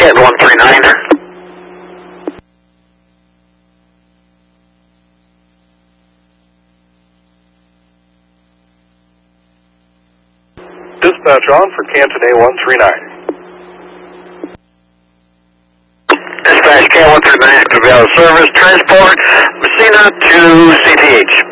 Cat 139. Dispatch on for Canton A139. Dispatch Cat 139 is going to be out of service. Transport Messina to CTH.